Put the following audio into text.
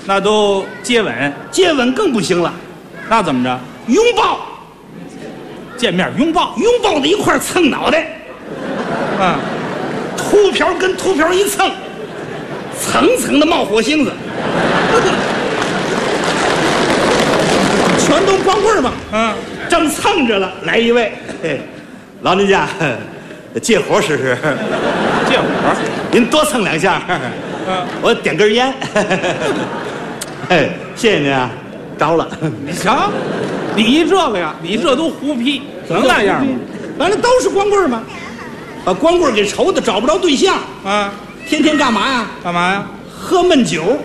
那都接吻， 接吻更不行了， 那怎么着？ 拥抱， 见面拥抱， 拥抱在一块蹭脑袋， 啊， 秃瓢跟秃瓢一蹭，蹭蹭的冒火星子，全都光棍嘛。 嗯， 正蹭着了，来一位，嘿，老人家，借火试试， 借火， 您多蹭两下，我点根烟，哎，谢谢您啊，着了。 你瞧，你这个呀，你这都胡批，能那样吗？ 完了都是光棍嘛，把光棍给愁的找不着对象， 啊， 天天干嘛呀？ 干嘛呀？ 喝闷酒。